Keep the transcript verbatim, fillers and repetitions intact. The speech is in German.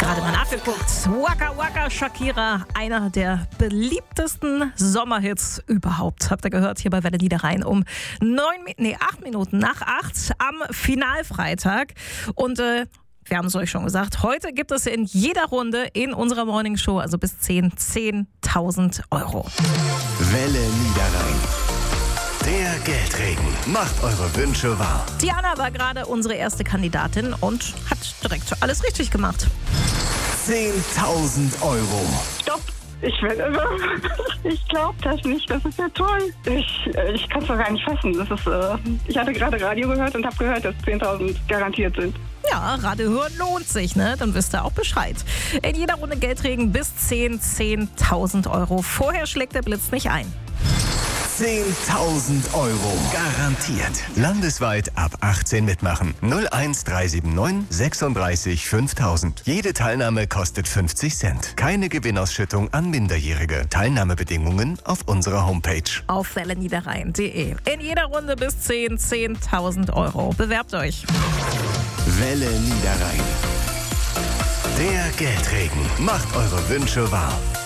Gerade mal nachgeguckt. Waka Waka Shakira, einer der beliebtesten Sommerhits überhaupt. Habt ihr gehört, hier bei Welle Niederrhein um neun, nee, acht Minuten nach acht am Finalfreitag. Und äh, wir haben es euch schon gesagt, heute gibt es in jeder Runde in unserer Morningshow, also bis zehn, zehntausend Euro. Welle Niederrhein. Der Geldregen macht eure Wünsche wahr. Diana war gerade unsere erste Kandidatin und hat direkt alles richtig gemacht. zehntausend Euro. Stopp! Ich werde irre. Ich glaube das nicht. Das ist ja toll. Ich, äh, ich kann es doch gar nicht fassen. Das ist, äh, ich hatte gerade Radio gehört und habe gehört, dass zehntausend garantiert sind. Ja, Radio hören lohnt sich, ne? Dann wisst ihr auch Bescheid. In jeder Runde Geldregen bis zehn, zehntausend Euro. Vorher schlägt der Blitz nicht ein. zehntausend Euro. Garantiert. Landesweit ab achtzehn mitmachen. null eins drei sieben neun sechsunddreißig fünftausend. Jede Teilnahme kostet fünfzig Cent. Keine Gewinnausschüttung an Minderjährige. Teilnahmebedingungen auf unserer Homepage. Auf welle niederrhein punkt de. In jeder Runde bis zehn, zehntausend Euro. Bewerbt euch. Welle Niederrhein. Der Geldregen macht eure Wünsche wahr.